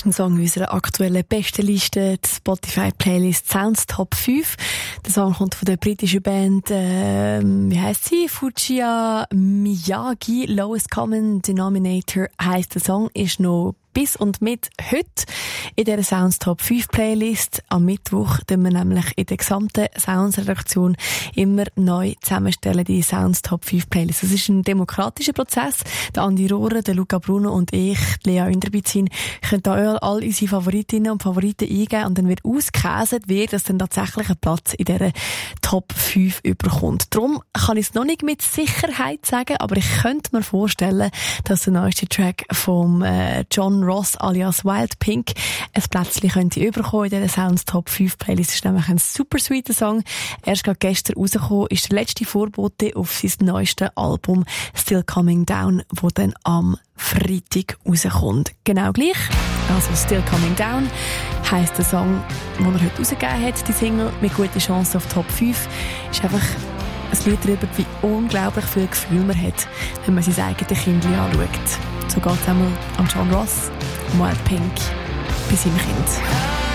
ist ein Song unserer aktuellen besten Liste, die Spotify-Playlist Sounds Top 5. Der Song kommt von der britischen Band, wie heisst sie? Fujiya Miyagi. Lowest Common Denominator heisst der Song, ist noch bis und mit heute in dieser Sounds Top 5 Playlist. Am Mittwoch tun wir nämlich in der gesamten Sounds-Redaktion immer neu zusammenstellen, die Sounds Top 5 Playlist. Das ist ein demokratischer Prozess. Der Andi Rohrer, der Luca Bruno und ich, Lea Inderbizin, können da all unsere Favoritinnen und Favoriten eingeben und dann wird ausgekäset, wer das dann tatsächlich einen Platz in dieser Top 5 überkommt. Darum kann ich es noch nicht mit Sicherheit sagen, aber ich könnte mir vorstellen, dass der neueste Track vom John Ross alias Wild Pink ein Plätzchen könnte überkommen in dieser Sounds Top 5 Playlist. Das ist nämlich ein super sweeter Song. Erst gerade gestern rausgekommen ist der letzte Vorbote auf sein neuestes Album Still Coming Down, wo dann am Freitag rauskommt. Genau gleich. Also Still Coming Down heisst der Song, den er heute rausgegeben hat, die Single mit guter Chance auf Top 5. Ist einfach ein Lied darüber, wie unglaublich viel Gefühl man hat, wenn man sein eigenes Kind anschaut. So geht es einmal an John Ross, Wild Pink, bei seinem Kind.